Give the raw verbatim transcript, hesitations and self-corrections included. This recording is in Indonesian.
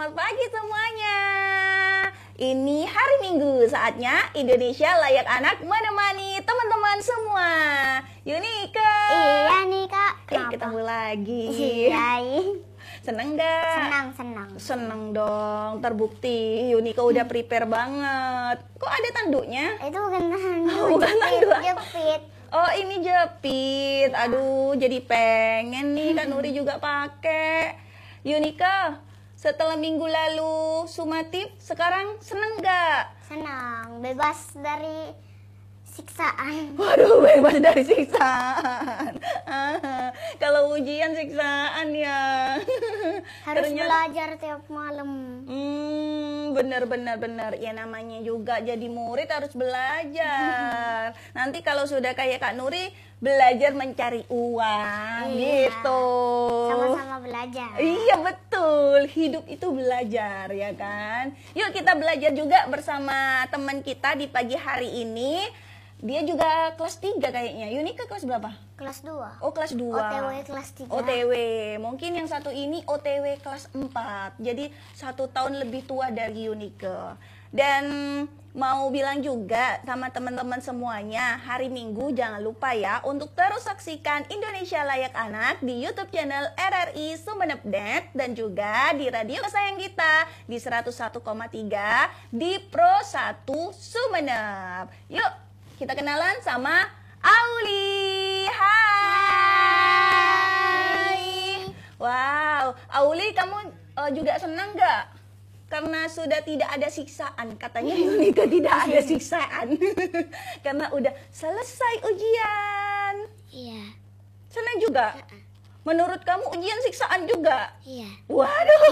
Selamat pagi semuanya. Ini hari Minggu, saatnya Indonesia Layak Anak menemani teman-teman semua. Yunika. Iya nih kak. Eh, ketemu lagi. Iya. Seneng gak? Senang, senang. Seneng dong, terbukti Yunika udah prepare banget. Kok ada tanduknya? Itu bukan tanduk, Oh, bukan tanduk. jepit. Oh, ini jepit. Aduh, jadi pengen nih Kak Nuri juga pakai. Yunika, setelah minggu lalu sumatif, sekarang seneng gak? Senang, bebas dari siksaan. Waduh, bebas dari siksaan. Ah, kalau ujian siksaan ya. Harus Ternyata- belajar tiap malam. Hmm, bener bener bener. Ya namanya juga jadi murid harus belajar. Nanti kalau sudah kayak Kak Nuri, belajar mencari uang, Iya. gitu. Sama-sama belajar. Iya betul, hidup itu belajar ya kan. Yuk kita belajar juga bersama teman kita di pagi hari ini. Dia juga kelas tiga kayaknya. Yunika kelas berapa? Kelas dua. Oh kelas dua. O T W kelas tiga. O T W. Mungkin yang satu ini O T W kelas empat. Jadi satu tahun lebih tua dari Yunika. Dan mau bilang juga sama teman-teman semuanya, hari Minggu jangan lupa ya untuk terus saksikan Indonesia Layak Anak di YouTube channel R R I Sumeneb dot net dan juga di radio kesayangan kita di seratus satu koma tiga di Pro satu Sumeneb. Yuk kita kenalan sama Auli. Hai. Wow, Auli kamu uh, juga senang gak? Karena sudah tidak ada siksaan. Katanya Yunika tidak ada siksaan. Karena udah selesai ujian. Iya. Senang juga? Menurut kamu ujian siksaan juga? Iya. Waduh,